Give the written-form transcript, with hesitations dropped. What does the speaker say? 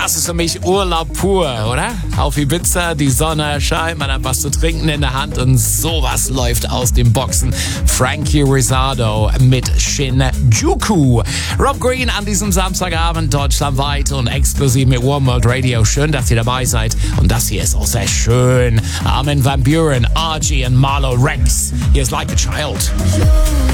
Das ist für mich Urlaub pur, oder? Auf Ibiza, die Sonne scheint, man hat was zu trinken in der Hand und sowas läuft aus den Boxen. Frankie Rizardo mit Shinjuku. Rob Green an diesem Samstagabend deutschlandweit und exklusiv mit One World Radio. Schön, dass ihr dabei seid. Und das hier ist auch sehr schön. Armin van Buuren, Archie und Marlo Rex. Hier ist Like a Child.